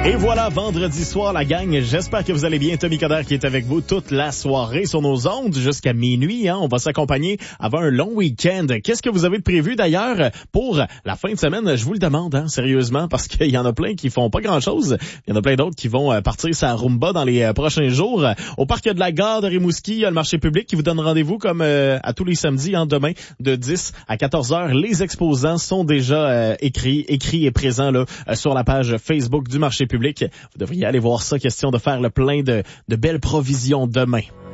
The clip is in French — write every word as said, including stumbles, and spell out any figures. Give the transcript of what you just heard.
Et voilà, vendredi soir, la gang. J'espère que vous allez bien. Tommy Coderre qui est avec vous toute la soirée sur nos ondes jusqu'à minuit. Hein. On va s'accompagner avant un long week-end. Qu'est-ce que vous avez prévu d'ailleurs pour la fin de semaine? Je vous le demande, hein, sérieusement, parce qu'il y en a plein qui font pas grand-chose. Il y en a plein d'autres qui vont partir sa rumba dans les prochains jours. Au parc de la gare de Rimouski, il y a le marché public qui vous donne rendez-vous comme euh, à tous les samedis, hein, demain, de dix à quatorze heures. Les exposants sont déjà euh, écrits, écrits et présents là euh, sur la page Facebook du marché public. Vous devriez aller voir ça, question de faire le plein de, de belles provisions demain.